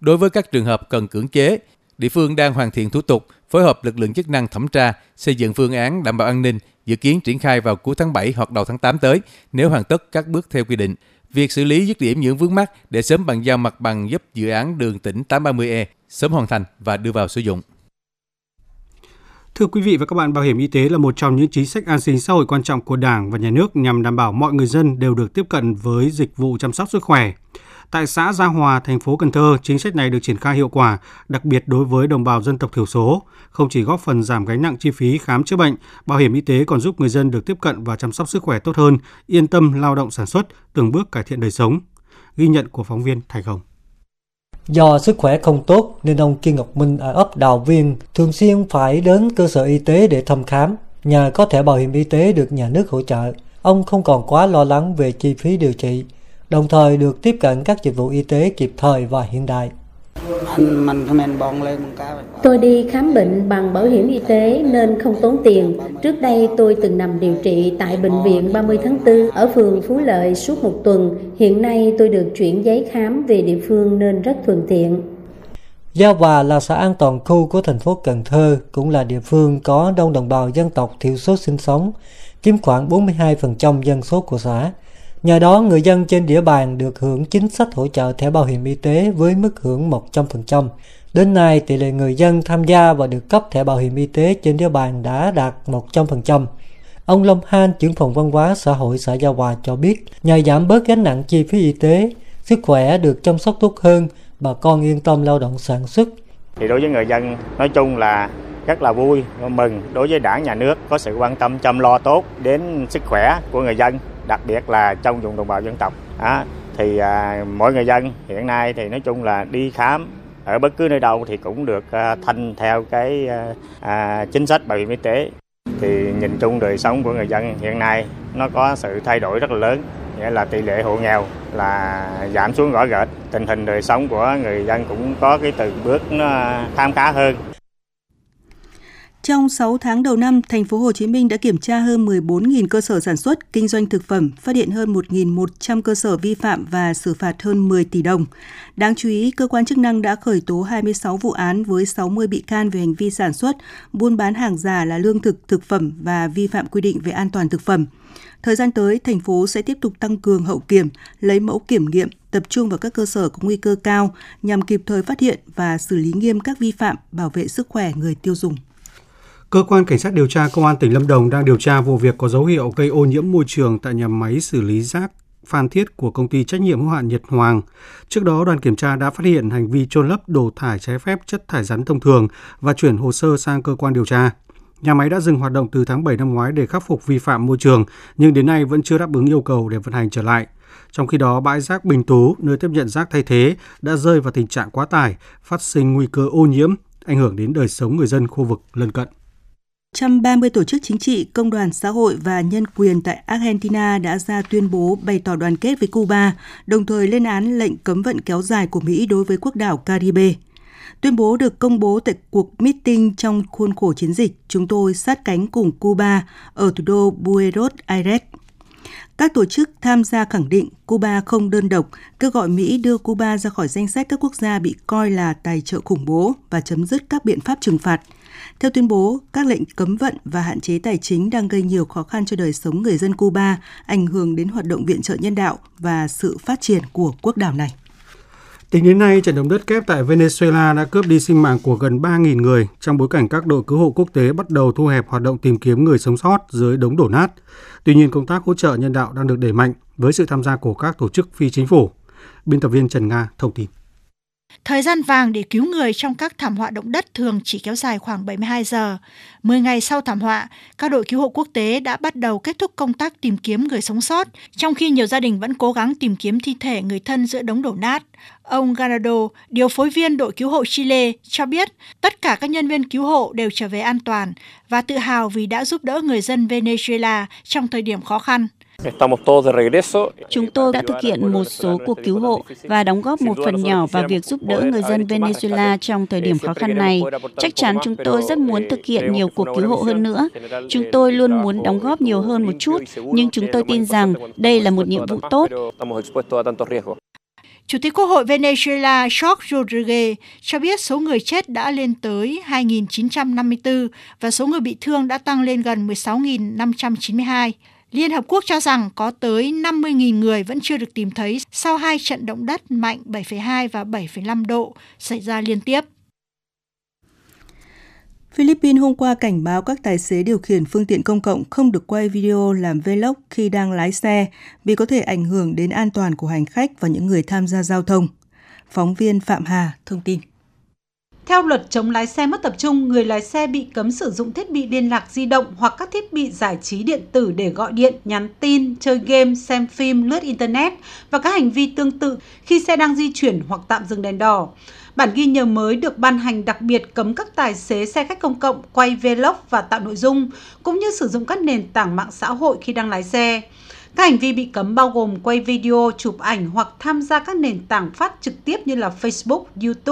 Đối với các trường hợp cần cưỡng chế, địa phương đang hoàn thiện thủ tục, phối hợp lực lượng chức năng thẩm tra, xây dựng phương án đảm bảo an ninh, dự kiến triển khai vào cuối tháng 7 hoặc đầu tháng 8 tới nếu hoàn tất các bước theo quy định. Việc xử lý dứt điểm những vướng mắc để sớm bàn giao mặt bằng giúp dự án đường tỉnh 830E sớm hoàn thành và đưa vào sử dụng. Thưa quý vị và các bạn, bảo hiểm y tế là một trong những chính sách an sinh xã hội quan trọng của Đảng và Nhà nước nhằm đảm bảo mọi người dân đều được tiếp cận với dịch vụ chăm sóc sức khỏe. Tại xã Gia Hòa, thành phố Cần Thơ, chính sách này được triển khai hiệu quả, đặc biệt đối với đồng bào dân tộc thiểu số. Không chỉ góp phần giảm gánh nặng chi phí khám chữa bệnh, bảo hiểm y tế còn giúp người dân được tiếp cận và chăm sóc sức khỏe tốt hơn, yên tâm lao động sản xuất, từng bước cải thiện đời sống. Ghi nhận của phóng viên Thành Hồng. Do sức khỏe không tốt nên ông Kiên Ngọc Minh ở ấp Đào Viên thường xuyên phải đến cơ sở y tế để thăm khám. Nhờ có thẻ bảo hiểm y tế được nhà nước hỗ trợ, ông không còn quá lo lắng về chi phí điều trị, đồng thời được tiếp cận các dịch vụ y tế kịp thời và hiện đại. Tôi đi khám bệnh bằng bảo hiểm y tế nên không tốn tiền. Trước đây tôi từng nằm điều trị tại Bệnh viện 30 tháng 4 ở phường Phú Lợi suốt một tuần. Hiện nay tôi được chuyển giấy khám về địa phương nên rất thuận tiện. Gia Hòa là xã an toàn khu của thành phố Cần Thơ, cũng là địa phương có đông đồng bào dân tộc thiểu số sinh sống, chiếm khoảng 42% dân số của xã. Nhờ đó, người dân trên địa bàn được hưởng chính sách hỗ trợ thẻ bảo hiểm y tế với mức hưởng 100%. Đến nay, tỷ lệ người dân tham gia và được cấp thẻ bảo hiểm y tế trên địa bàn đã đạt 100%. Ông Long Han, trưởng phòng văn hóa xã hội xã Gia Hòa cho biết, nhờ giảm bớt gánh nặng chi phí y tế, sức khỏe được chăm sóc tốt hơn, bà con yên tâm lao động sản xuất. Thì đối với người dân nói chung là rất là vui và mừng đối với Đảng, Nhà nước có sự quan tâm chăm lo tốt đến sức khỏe của người dân, đặc biệt là trong vùng đồng bào dân tộc. Mỗi người dân hiện nay thì nói chung là đi khám ở bất cứ nơi đâu thì cũng được thanh theo cái chính sách bảo hiểm y tế. Thì nhìn chung đời sống của người dân hiện nay nó có sự thay đổi rất là lớn, nghĩa là tỷ lệ hộ nghèo là giảm xuống rõ rệt, tình hình đời sống của người dân cũng có cái từng bước nó khám khá hơn. Trong 6 tháng đầu năm, thành phố Hồ Chí Minh đã kiểm tra hơn 14.000 cơ sở sản xuất, kinh doanh thực phẩm, phát hiện hơn 1.100 cơ sở vi phạm và xử phạt hơn 10 tỷ đồng. Đáng chú ý, cơ quan chức năng đã khởi tố 26 vụ án với 60 bị can về hành vi sản xuất, buôn bán hàng giả là lương thực, thực phẩm và vi phạm quy định về an toàn thực phẩm. Thời gian tới, thành phố sẽ tiếp tục tăng cường hậu kiểm, lấy mẫu kiểm nghiệm, tập trung vào các cơ sở có nguy cơ cao nhằm kịp thời phát hiện và xử lý nghiêm các vi phạm, bảo vệ sức khỏe người tiêu dùng. Cơ quan Cảnh sát điều tra Công an tỉnh Lâm Đồng đang điều tra vụ việc có dấu hiệu gây ô nhiễm môi trường tại nhà máy xử lý rác Phan Thiết của công ty trách nhiệm hữu hạn Nhật Hoàng. Trước đó, đoàn kiểm tra đã phát hiện hành vi chôn lấp đổ thải trái phép chất thải rắn thông thường và chuyển hồ sơ sang cơ quan điều tra. Nhà máy đã dừng hoạt động từ tháng 7 năm ngoái để khắc phục vi phạm môi trường, nhưng đến nay vẫn chưa đáp ứng yêu cầu để vận hành trở lại. Trong khi đó, bãi rác Bình Tú, nơi tiếp nhận rác thay thế, đã rơi vào tình trạng quá tải, phát sinh nguy cơ ô nhiễm, ảnh hưởng đến đời sống người dân khu vực lân cận. 130 tổ chức chính trị, công đoàn xã hội và nhân quyền tại Argentina đã ra tuyên bố bày tỏ đoàn kết với Cuba, đồng thời lên án lệnh cấm vận kéo dài của Mỹ đối với quốc đảo Caribe. Tuyên bố được công bố tại cuộc meeting trong khuôn khổ chiến dịch Chúng tôi sát cánh cùng Cuba ở thủ đô Buenos Aires. Các tổ chức tham gia khẳng định Cuba không đơn độc, kêu gọi Mỹ đưa Cuba ra khỏi danh sách các quốc gia bị coi là tài trợ khủng bố và chấm dứt các biện pháp trừng phạt. Theo tuyên bố, các lệnh cấm vận và hạn chế tài chính đang gây nhiều khó khăn cho đời sống người dân Cuba, ảnh hưởng đến hoạt động viện trợ nhân đạo và sự phát triển của quốc đảo này. Tính đến nay, trận động đất kép tại Venezuela đã cướp đi sinh mạng của gần 3.000 người trong bối cảnh các đội cứu hộ quốc tế bắt đầu thu hẹp hoạt động tìm kiếm người sống sót dưới đống đổ nát. Tuy nhiên, công tác hỗ trợ nhân đạo đang được đẩy mạnh với sự tham gia của các tổ chức phi chính phủ. Biên tập viên Trần Nga thông tin. Thời gian vàng để cứu người trong các thảm họa động đất thường chỉ kéo dài khoảng 72 giờ. 10 ngày sau thảm họa, các đội cứu hộ quốc tế đã bắt đầu kết thúc công tác tìm kiếm người sống sót, trong khi nhiều gia đình vẫn cố gắng tìm kiếm thi thể người thân giữa đống đổ nát. Ông Ganado, điều phối viên đội cứu hộ Chile, cho biết tất cả các nhân viên cứu hộ đều trở về an toàn và tự hào vì đã giúp đỡ người dân Venezuela trong thời điểm khó khăn. Chúng tôi đã thực hiện một số cuộc cứu hộ và đóng góp một phần nhỏ vào việc giúp đỡ người dân Venezuela trong thời điểm khó khăn này. Chắc chắn chúng tôi rất muốn thực hiện nhiều cuộc cứu hộ hơn nữa. Chúng tôi luôn muốn đóng góp nhiều hơn một chút, nhưng chúng tôi tin rằng đây là một nhiệm vụ tốt. Chủ tịch Quốc hội Venezuela Jorge Rodriguez cho biết số người chết đã lên tới 2.954 và số người bị thương đã tăng lên gần 16.592. Liên Hợp Quốc cho rằng có tới 50.000 người vẫn chưa được tìm thấy sau 2 trận động đất mạnh 7,2 và 7,5 độ xảy ra liên tiếp. Philippines hôm qua cảnh báo các tài xế điều khiển phương tiện công cộng không được quay video làm vlog khi đang lái xe vì có thể ảnh hưởng đến an toàn của hành khách và những người tham gia giao thông. Phóng viên Phạm Hà thông tin. Theo luật chống lái xe mất tập trung, người lái xe bị cấm sử dụng thiết bị liên lạc di động hoặc các thiết bị giải trí điện tử để gọi điện, nhắn tin, chơi game, xem phim, lướt Internet và các hành vi tương tự khi xe đang di chuyển hoặc tạm dừng đèn đỏ. Bản ghi nhớ mới được ban hành đặc biệt cấm các tài xế xe khách công cộng quay vlog và tạo nội dung, cũng như sử dụng các nền tảng mạng xã hội khi đang lái xe. Các hành vi bị cấm bao gồm quay video, chụp ảnh hoặc tham gia các nền tảng phát trực tiếp như là Facebook, YouTube,